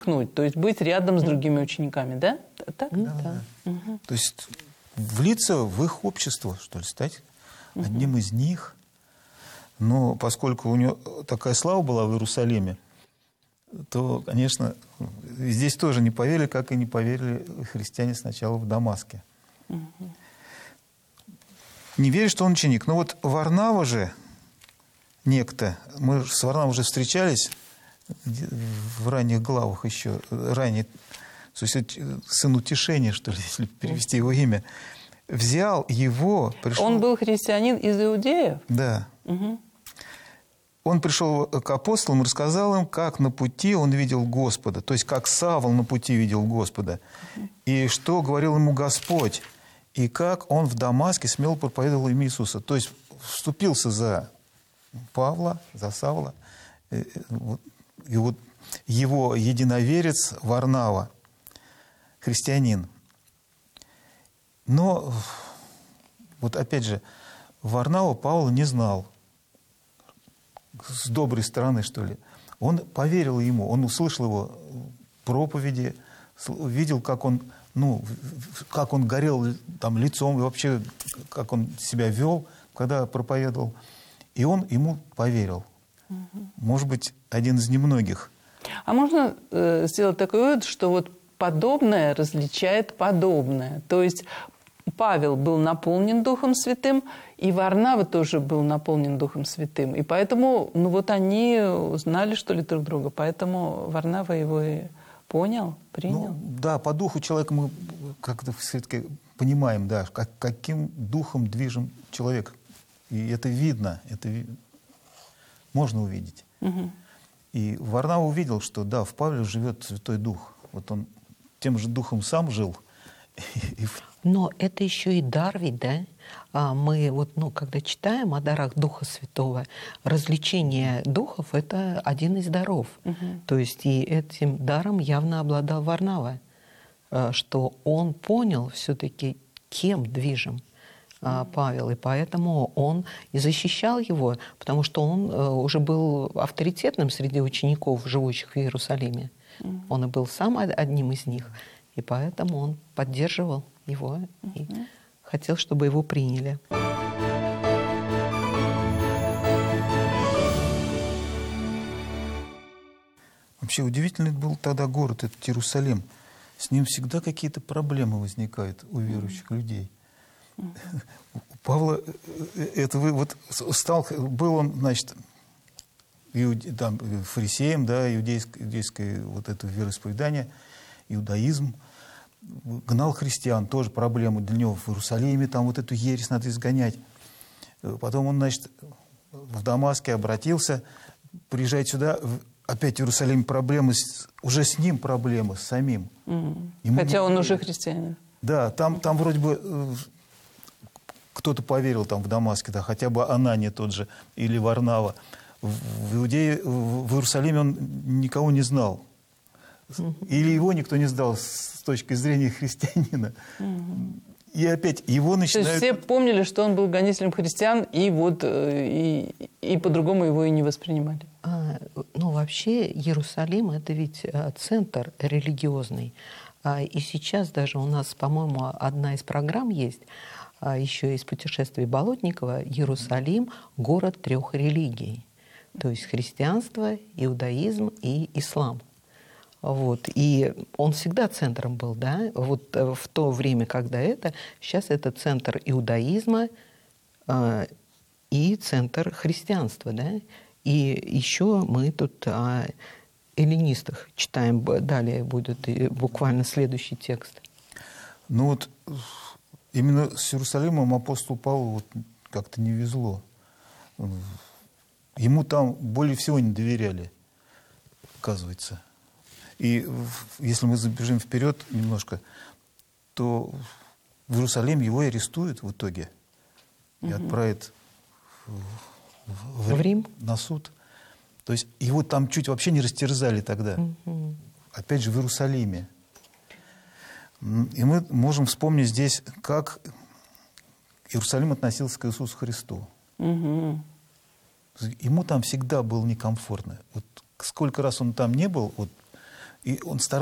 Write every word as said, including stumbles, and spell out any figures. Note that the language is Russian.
То есть быть рядом с другими учениками, да? Так? Да, Да. да. Угу. То есть влиться в их общество, что ли, стать угу. одним из них. Но поскольку у него такая слава была в Иерусалиме, то, конечно, здесь тоже не поверили, как и не поверили христиане сначала в Дамаске. Угу. Не верят, что он ученик. Но вот Варнава же, некто, мы с Варнавой уже встречались в ранних главах еще, ранее, то есть сын утешения, что ли, если перевести его имя, взял его... Пришел... Он был христианин из иудеев? Да. Угу. Он пришел к апостолам и рассказал им, как на пути он видел Господа, то есть как Савл на пути видел Господа, угу. и что говорил ему Господь, и как он в Дамаске смело проповедовал имя Иисуса. То есть вступился за Павла, за Савла, и вот его единоверец Варнава, христианин. Но, вот опять же, Варнава Павла не знал. С доброй стороны, что ли. Он поверил ему, он услышал его проповеди, видел, как он, ну, как он горел там лицом, и вообще, как он себя вел, когда проповедовал. И он ему поверил. Угу. Может быть, один из немногих. А можно э, сделать такой вывод, что вот подобное различает подобное. То есть Павел был наполнен Духом Святым, и Варнава тоже был наполнен Духом Святым. И поэтому, ну вот они знали, что ли, друг друга, поэтому Варнава его и понял, принял. Ну, да, по духу человека мы как-то все-таки понимаем, да, как, каким духом движим человек. И это видно, это можно увидеть. Угу. И Варнава увидел, что да, в Павле живет Святой Дух. Вот он тем же духом сам жил. Но это еще и дар ведь, да? А мы вот, ну, когда читаем о дарах Духа Святого, развлечение духов – это один из даров. Угу. То есть и этим даром явно обладал Варнава, что он понял все-таки, кем движим Павел, и поэтому он и защищал его, потому что он уже был авторитетным среди учеников, живущих в Иерусалиме. Угу. Он и был сам одним из них, и поэтому он поддерживал его и угу. хотел, чтобы его приняли. Вообще удивительный был тогда город, этот Иерусалим. С ним всегда какие-то проблемы возникают у верующих mm-hmm. людей. Mm-hmm. У Павла это вот стал, был он, значит, иуде, там, фарисеем, да, иудейское, иудейское вот это вероисповедание, иудаизм. Гнал христиан, тоже проблему для него в Иерусалиме, там вот эту ересь надо изгонять. Потом он, значит, в Дамаске обратился, приезжает сюда, опять в Иерусалиме проблемы, уже с ним проблемы, с самим. Mm. Хотя не... он уже христианин. Да, там, там вроде бы кто-то поверил там в Дамаске, да, хотя бы Анания тот же, или Варнава. В Иудее, в Иерусалиме он никого не знал. Или его никто не сдал с точки зрения христианина. Угу. И опять его начинают... То есть все помнили, что он был гонителем христиан, и вот и, и по-другому его и не воспринимали. А, ну, вообще Иерусалим – это ведь центр религиозный. А, и сейчас даже у нас, по-моему, одна из программ есть, а, еще из путешествий Болотникова, Иерусалим – город трех религий. То есть христианство, иудаизм и ислам. Вот. И он всегда центром был, да, вот в то время, когда это, сейчас это центр иудаизма э, и центр христианства, да, и еще мы тут о эллинистах читаем, далее будет буквально следующий текст. Ну вот именно с Иерусалимом апостолу Павлу вот как-то не везло. Ему там более всего не доверяли, оказывается. И если мы забежим вперед немножко, то в Иерусалим его арестуют в итоге и угу. отправят в, в, в Рим на суд. То есть его там чуть вообще не растерзали тогда. Угу. Опять же в Иерусалиме. И мы можем вспомнить здесь, как Иерусалим относился к Иисусу Христу. Угу. Ему там всегда было некомфортно. Вот сколько раз он там не был, вот, И он старается